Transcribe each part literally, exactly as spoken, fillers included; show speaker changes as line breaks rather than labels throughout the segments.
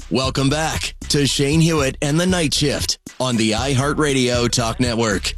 Welcome back to Shane Hewitt and the Night Shift on the iHeartRadio Talk Network.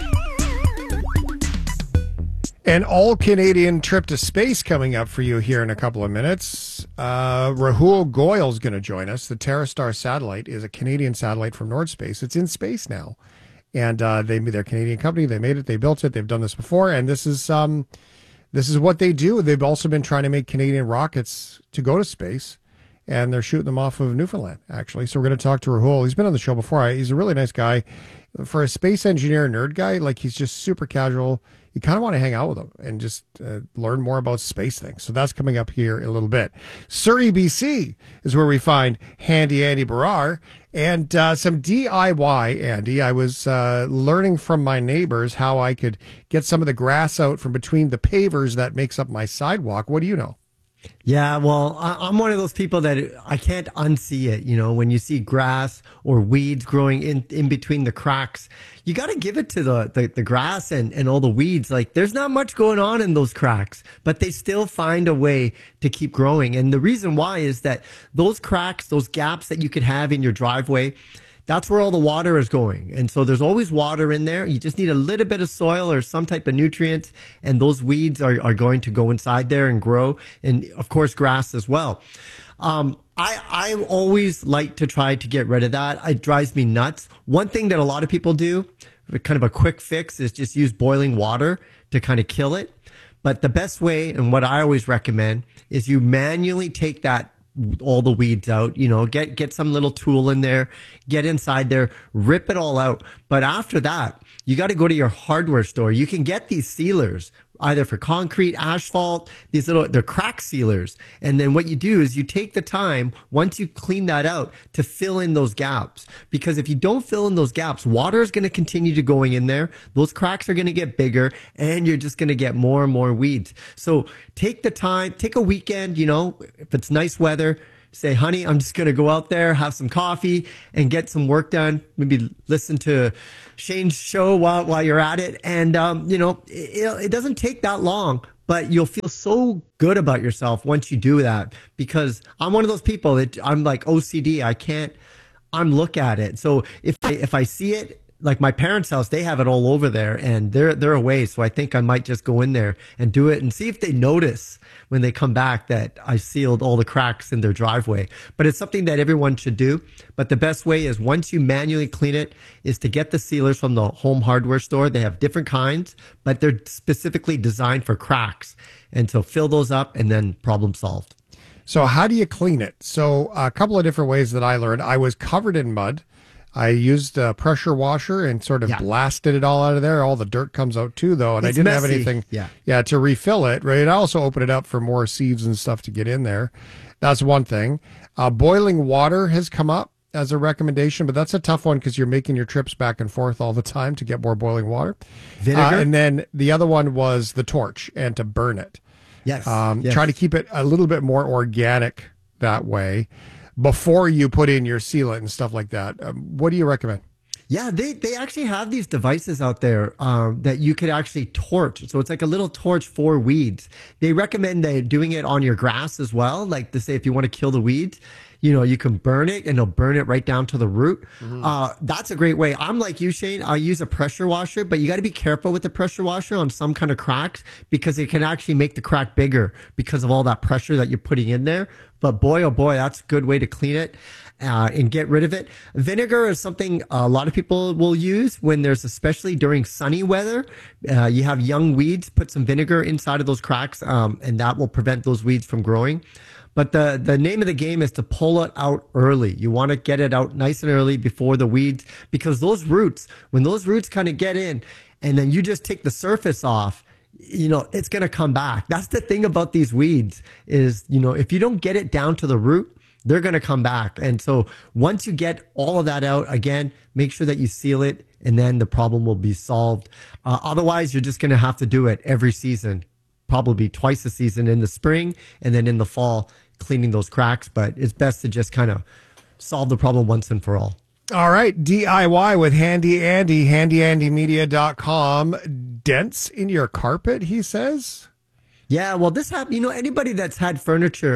An all-Canadian trip to space coming up for you here in a couple of minutes. Uh, Rahul Goyal is going to join us. The TerraStar satellite is a Canadian satellite from Nordspace. It's in space now. And uh, they, they're a Canadian company. They made it. They built it. They've done this before. And this is um, this is what they do. They've also been trying to make Canadian rockets to go to space. And they're shooting them off of Newfoundland, actually. So we're going to talk to Rahul. He's been on the show before. He's a really nice guy. For a space engineer nerd guy, like he's just super casual. You kind of want to hang out with him and just uh, learn more about space things. So that's coming up here in a little bit. Surrey, B C is where we find Handy Andy Barrar and uh, some D I Y, Andy. I was uh, learning from my neighbors how I could get some of the grass out from between the pavers that makes up my sidewalk. What do you know?
Yeah, well, I, I'm one of those people that I can't unsee it. You know, when you see grass or weeds growing in, in between the cracks, you got to give it to the, the, the grass and, and all the weeds. Like, there's not much going on in those cracks, but they still find a way to keep growing. And the reason why is that those cracks, those gaps that you could have in your driveway, that's where all the water is going. And so there's always water in there. You just need a little bit of soil or some type of nutrients, and those weeds are, are going to go inside there and grow. And of course, grass as well. Um, I, I always like to try to get rid of that. It drives me nuts. One thing that a lot of people do, kind of a quick fix, is just use boiling water to kind of kill it. But the best way, and what I always recommend, is you manually take that all the weeds out, you know, get, get some little tool in there, get inside there, rip it all out. But after that, you got to go to your hardware store. You can get these sealers either for concrete, asphalt, these little, they're crack sealers. And then what you do is you take the time, once you clean that out, to fill in those gaps. Because if you don't fill in those gaps, water is going to continue to going in there. Those cracks are going to get bigger, and you're just going to get more and more weeds. So take the time, take a weekend, you know, if it's nice weather, say, honey, I'm just going to go out there, have some coffee, and get some work done. Maybe listen to Shane's show while while you're at it. And, um, you know, it, it doesn't take that long, but you'll feel so good about yourself once you do that. Because I'm one of those people that I'm like O C D. I can't unlook at it. So if I, if I see it, like my parents' house, they have it all over there, and they're they're away. So I think I might just go in there and do it and see if they notice when they come back that I sealed all the cracks in their driveway. But it's something that everyone should do. But the best way is, once you manually clean it, is to get the sealers from the home hardware store. They have different kinds, but they're specifically designed for cracks. And so fill those up, and then problem solved.
So how do you clean it? So a couple of different ways that I learned. I was covered in mud. I used a pressure washer and sort of yeah. blasted it all out of there. All the dirt comes out too, though, and it's I didn't messy. have anything yeah. yeah, to refill it. Right. I also opened it up for more sieves and stuff to get in there. That's one thing. Uh, boiling water has come up as a recommendation, but that's a tough one because you're making your trips back and forth all the time to get more boiling water.
Vinegar.
Uh, and then the other one was the torch and to burn it.
Yes.
Um,
yes.
Try to keep it a little bit more organic that way before you put in your sealant and stuff like that. Um, what do you recommend?
Yeah, they, they actually have these devices out there um, that you could actually torch. So it's like a little torch for weeds. They recommend that doing it on your grass as well. Like to say, if you want to kill the weeds, you know, you can burn it, and it'll burn it right down to the root. Mm-hmm. Uh, that's a great way. I'm like you, Shane. I use a pressure washer, but you got to be careful with the pressure washer on some kind of cracks, because it can actually make the crack bigger because of all that pressure that you're putting in there. But boy, oh boy, that's a good way to clean it uh, and get rid of it. Vinegar is something a lot of people will use when there's, especially during sunny weather, uh, you have young weeds. Put some vinegar inside of those cracks, um, and that will prevent those weeds from growing. But the, the name of the game is to pull it out early. You want to get it out nice and early before the weeds, because those roots, when those roots kind of get in, and then you just take the surface off, you know, it's going to come back. That's the thing about these weeds is, you know, if you don't get it down to the root, they're going to come back. And so once you get all of that out, again, make sure that you seal it, and then the problem will be solved. Uh, otherwise, you're just going to have to do it every season, probably twice a season, in the spring and then in the fall, cleaning those cracks. But it's best to just kind of solve the problem once and for all.
All right. D I Y with Handy Andy, handy andy media dot com. Dents in your carpet, he says?
Yeah, well, this happened. You know, anybody that's had furniture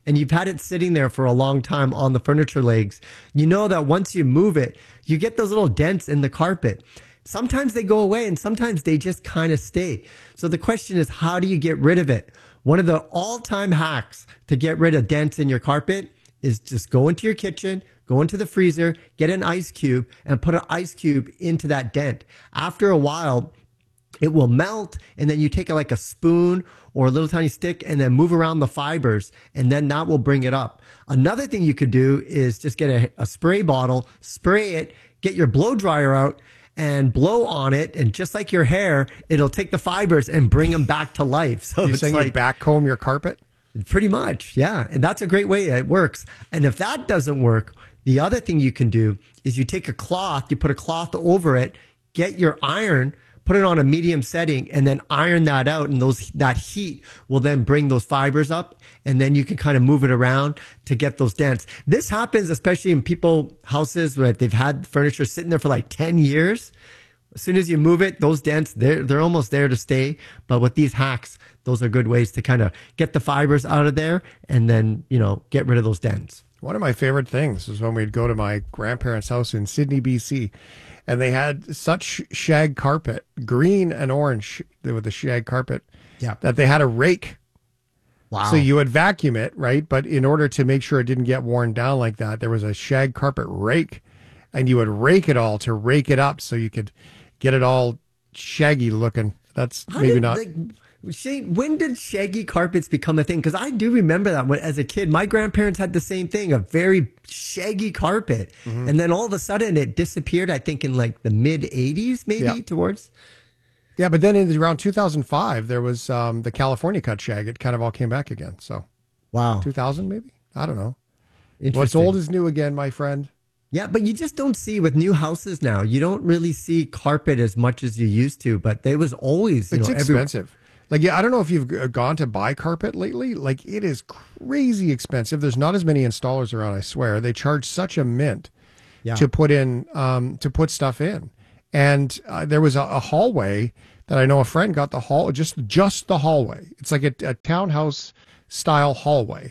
and you've had it sitting there for a long time on the furniture legs, you know that once you move it, you get those little dents in the carpet. Sometimes they go away and sometimes they just kind of stay. So the question is, how do you get rid of it? One of the all-time hacks to get rid of dents in your carpet is just go into your kitchen, go into the freezer, get an ice cube, and put an ice cube into that dent. After a while, it will melt, and then you take like a spoon or a little tiny stick and then move around the fibers, and then that will bring it up. Another thing you could do is just get a, a spray bottle, spray it, get your blow dryer out, and blow on it, and just like your hair, it'll take the fibers and bring them back to life. So
You're
it's
saying
like
you back comb your carpet?
Pretty much, yeah. And that's a great way it works. And if that doesn't work, the other thing you can do is you take a cloth, you put a cloth over it, get your iron, put it on a medium setting, and then iron that out, and those that heat will then bring those fibers up, and then you can kind of move it around to get those dents. This happens especially in people houses where they've had furniture sitting there for like ten years. As soon as you move it, those dents, they're, they're almost there to stay. But with these hacks, those are good ways to kind of get the fibers out of there and then, you know, get rid of those dents.
One of my favorite things is when we'd go to my grandparents' house in Sydney, B C, and they had such shag carpet, green and orange with the shag carpet,
yeah,
that they had a rake.
Wow.
So you would vacuum it, right? But in order to make sure it didn't get worn down like that, there was a shag carpet rake, and you would rake it all to rake it up so you could get it all shaggy looking. That's
How
maybe
did,
not.
Like, Shane, when did shaggy carpets become a thing? Because I do remember that when, as a kid, my grandparents had the same thing, a very shaggy carpet. Mm-hmm. And then all of a sudden it disappeared, I think, in like the mid eighties, maybe
yeah.
towards.
Yeah, but then in around two thousand five, there was um, the California cut shag. It kind of all came back again. So,
wow.
two thousand maybe? I don't know. What's old is new again, my friend.
Yeah, but you just don't see with new houses now. You don't really see carpet as much as you used to, but it was always, you
it's
know,
expensive.
Every...
Like, yeah, I don't know if you've gone to buy carpet lately. Like, it is crazy expensive. There's not as many installers around, I swear. They charge such a mint yeah. to put in, um, to put stuff in. And uh, there was a, a hallway that I know a friend got the hall, just, just the hallway. It's like a, a townhouse style hallway.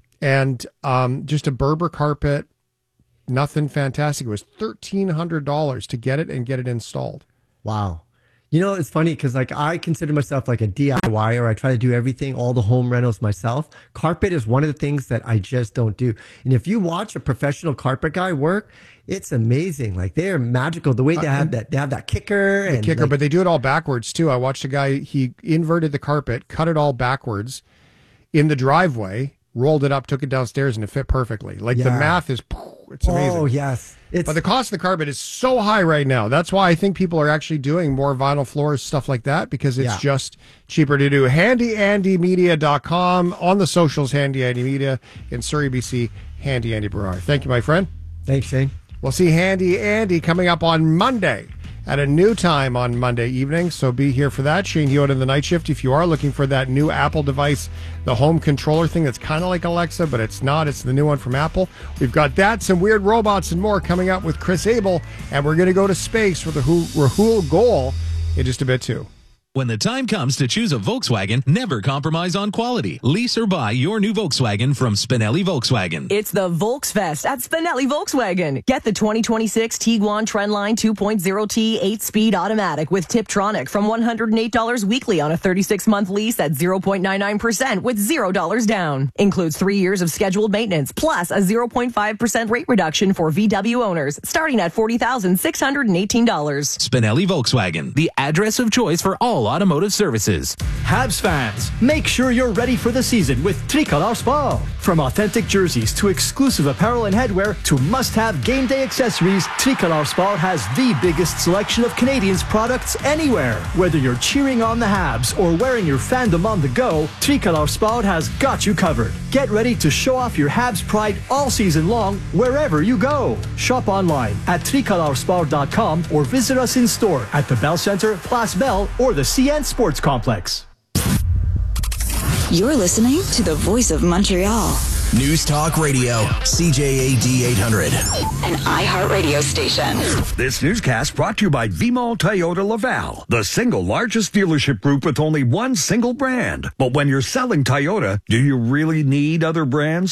And um, just a Berber carpet, nothing fantastic. It was thirteen hundred dollars to get it and get it installed.
Wow. You know, it's funny because like I consider myself like a D I Y er. I try to do everything, all the home rentals myself. Carpet is one of the things that I just don't do. And if you watch a professional carpet guy work, it's amazing. Like they are magical. The way they have that, they have that kicker
the
and
kicker,
like,
but they do it all backwards too. I watched a guy, he inverted the carpet, cut it all backwards in the driveway, rolled it up, took it downstairs, and it fit perfectly. Like yeah. the math is, it's amazing.
Oh, yes.
It's, but the cost of the carpet is so high right now. That's why I think people are actually doing more vinyl floors, stuff like that, because it's yeah. just cheaper to do. handy andy media dot com, on the socials, Handy Andy Media, in Surrey, B C, Handy Andy Barrar. Thank you, my friend.
Thanks, Shane.
We'll see Handy Andy coming up on Monday at a new time on Monday evening, so be here for that. Shane Hewitt in the night shift. If you are looking for that new Apple device, the home controller thing that's kind of like Alexa, but it's not. It's the new one from Apple. We've got that, some weird robots, and more coming up with Chris Abel, and we're going to go to space with Rahul Goel in just a bit, too.
When the time comes to choose a Volkswagen, never compromise on quality. Lease or buy your new Volkswagen from Spinelli Volkswagen.
It's the Volksfest at Spinelli Volkswagen. Get the twenty twenty-six Tiguan Trendline two point oh T eight-speed automatic with Tiptronic from one hundred eight dollars weekly on a thirty-six month lease at zero point nine nine percent with zero dollars down. Includes three years of scheduled maintenance, plus a zero point five percent rate reduction for V W owners, starting at forty thousand six hundred eighteen dollars.
Spinelli Volkswagen, the address of choice for all automotive services.
Habs fans, make sure you're ready for the season with Tricolor Sport. From authentic jerseys to exclusive apparel and headwear to must-have game day accessories, Tricolor Sport has the biggest selection of Canadians products anywhere. Whether you're cheering on the Habs or wearing your fandom on the go, Tricolor Sport has got you covered. Get ready to show off your Habs pride all season long wherever you go. Shop online at tricolor sport dot com or visit us in store at the Bell Center, Place Bell, or the C N Sports Complex.
You're listening to the Voice of Montreal,
News Talk Radio, C J A D eight hundred.
An iHeartRadio station.
This newscast brought to you by V-Mall Toyota Laval, the single largest dealership group with only one single brand. But when you're selling Toyota, do you really need other brands?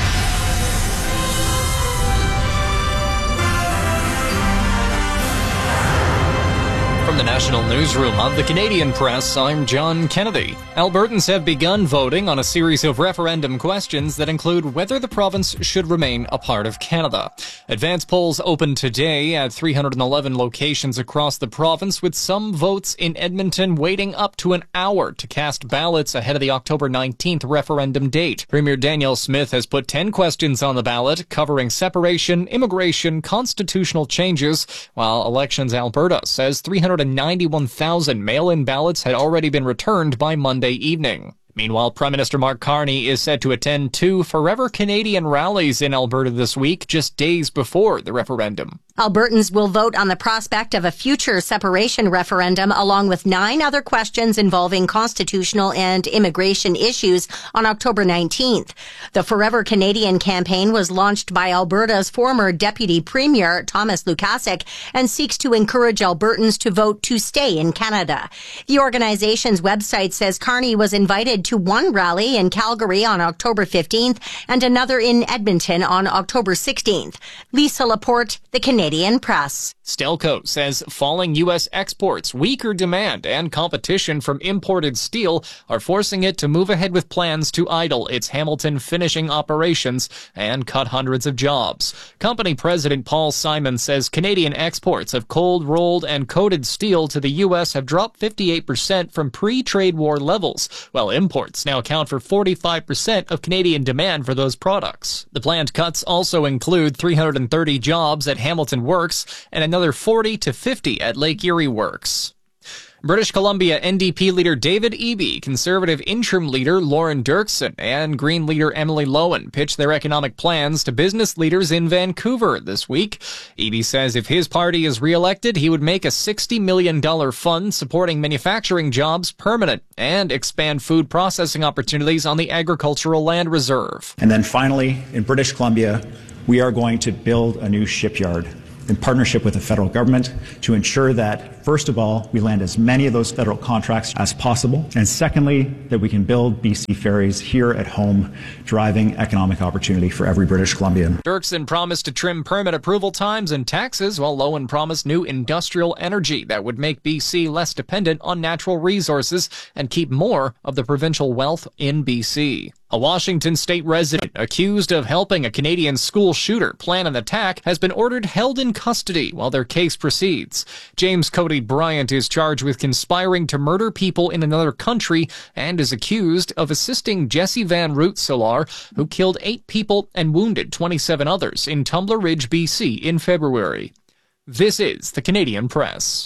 From the National Newsroom of the Canadian Press, I'm John Kennedy. Albertans have begun voting on a series of referendum questions that include whether the province should remain a part of Canada. Advance polls open today at three hundred eleven locations across the province, with some votes in Edmonton waiting up to an hour to cast ballots ahead of the October nineteenth referendum date. Premier Danielle Smith has put ten questions on the ballot covering separation, immigration, constitutional changes, while Elections Alberta says three hundred ninety-one thousand mail-in ballots had already been returned by Monday evening. Meanwhile, Prime Minister Mark Carney is set to attend two Forever Canadian rallies in Alberta this week, just days before the referendum.
Albertans will vote on the prospect of a future separation referendum, along with nine other questions involving constitutional and immigration issues, on October nineteenth. The Forever Canadian campaign was launched by Alberta's former Deputy Premier, Thomas Lukasik, and seeks to encourage Albertans to vote to stay in Canada. The organization's website says Carney was invited to one rally in Calgary on October fifteenth and another in Edmonton on October sixteenth. Lisa Laporte, the Canadian Press.
Stelco says falling U S exports, weaker demand, and competition from imported steel are forcing it to move ahead with plans to idle its Hamilton finishing operations and cut hundreds of jobs. Company President Paul Simon says Canadian exports of cold rolled and coated steel to the U S have dropped fifty-eight percent from pre-trade war levels, while imports now account for forty-five percent of Canadian demand for those products. The planned cuts also include three hundred thirty jobs at Hamilton Works and another forty to fifty at Lake Erie Works. British Columbia N D P leader David Eby, Conservative interim leader Lauren Dirksen, and Green leader Emily Lowen pitched their economic plans to business leaders in Vancouver this week. Eby says if his party is re-elected, he would make a sixty million dollars fund supporting manufacturing jobs permanent and expand food processing opportunities on the agricultural land reserve.
And then finally, in British Columbia, we are going to build a new shipyard in partnership with the federal government to ensure that, first of all, we land as many of those federal contracts as possible, and secondly, that we can build B C ferries here at home, driving economic opportunity for every British Columbian.
Dirksen promised to trim permit approval times and taxes, while Lowen promised new industrial energy that would make B C less dependent on natural resources and keep more of the provincial wealth in B C. A Washington state resident accused of helping a Canadian school shooter plan an attack has been ordered held in custody while their case proceeds. James Cody Bryant is charged with conspiring to murder people in another country and is accused of assisting Jesse Van Root-Solar, who killed eight people and wounded twenty-seven others in Tumbler Ridge, B C in February. This is the Canadian Press.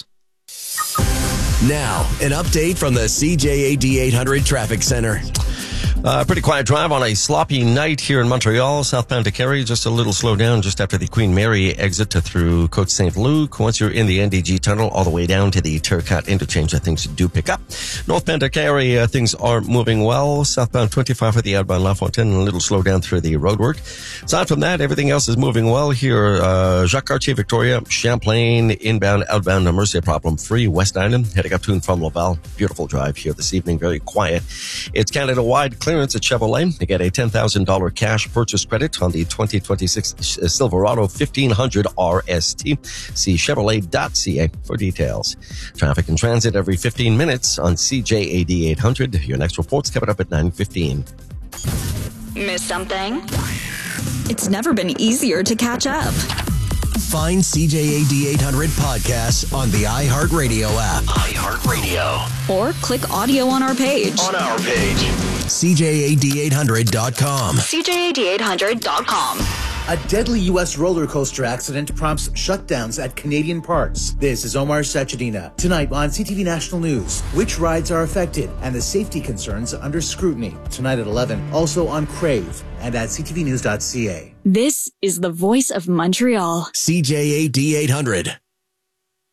Now, an update from the C J A D eight hundred Traffic Center.
Uh, pretty quiet drive on a sloppy night here in Montreal, southbound to Carrie. Just a little slow down just after the Queen Mary exit to through Côte Saint-Luc. Once you're in the N D G tunnel, all the way down to the Turcotte interchange, uh, things do pick up. Northbound to Carrie, uh, things are moving well. Southbound twenty-five for the outbound La Fontaine, a little slow down through the roadwork. Aside from that, everything else is moving well here. Uh, Jacques Cartier, Victoria, Champlain, inbound, outbound, Mercier, problem free. West Island, heading up to and from Laval. Beautiful drive here this evening, very quiet. It's Canada-wide clearance at Chevrolet. You get a ten thousand dollars cash purchase credit on the twenty twenty-six Silverado fifteen hundred R S T. See Chevrolet dot C A for details. Traffic and transit every fifteen minutes on C J A D eight hundred. Your next report's coming up at nine fifteen.
Miss something? It's never been easier to catch up.
Find C J A D eight hundred podcasts on the iHeartRadio app. iHeartRadio.
Or click audio on our page.
On our page. C J A D eight hundred dot com.
C J A D eight hundred dot com.
A deadly U S roller coaster accident prompts shutdowns at Canadian parks. This is Omar Sachedina. Tonight on C T V National News, which rides are affected and the safety concerns under scrutiny. Tonight at eleven, also on Crave and at C T V news dot C A.
This is the voice of Montreal.
C J A D eight hundred.